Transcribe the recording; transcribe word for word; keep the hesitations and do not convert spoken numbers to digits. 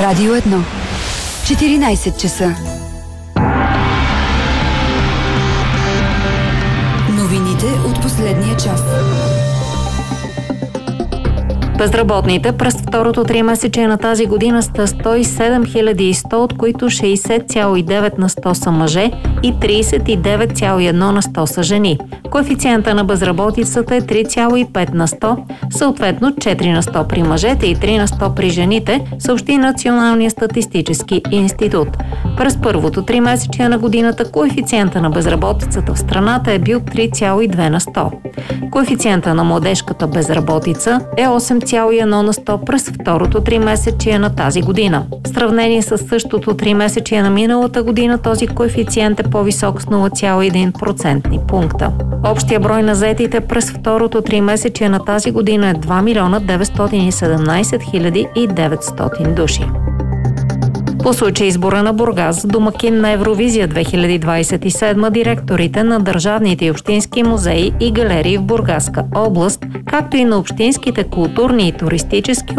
Радио едно. четиринайсет часа. Новините от последния час. Безработните през второто тримесечие на тази година са сто и седем хиляди и сто, от които шейсет цяло и девет на сто са мъже и трийсет и девет цяло и едно на сто са жени. Коефициента на безработицата е три цяло и пет на сто, съответно четири на сто при мъжете и три на сто при жените, съобщи Националния статистически институт. През първото тримесечие на годината коефициента на безработицата в страната е бил три цяло и две на сто. Коефициента на младежката безработица е осем цяло и едно на сто през второто тримесечие на тази година. В сравнение с същото тримесечие на миналата година този коефициент е по-висок с нула цяло и един процентни пункта. Общия брой на заетите през второто тримесечие на тази година е два милиона деветстотин и седемнайсет хиляди и деветстотин души. По случай избора на Бургас, домакин на Евровизия две хиляди двайсет и седма, директорите на държавните и общински музеи и галерии в Бургаска област, както и на общинските културни и туристически